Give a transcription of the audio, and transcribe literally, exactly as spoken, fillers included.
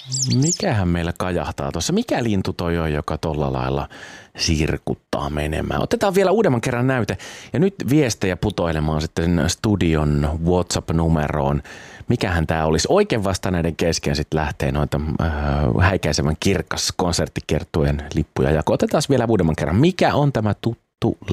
Mikähän meillä kajahtaa tuossa? Mikä lintu toi on, joka tolla lailla sirkuttaa menemään? Otetaan vielä uudemman kerran näyte. Ja nyt viestejä putoilemaan sitten studion WhatsApp-numeroon. Mikähän tämä olisi? Oikein vasta näiden kesken sitten lähtee noita äh, häikäisevän kirkas konserttikiertueen lippuja. Ja otetaan vielä uudemman kerran. Mikä on tämä tuttu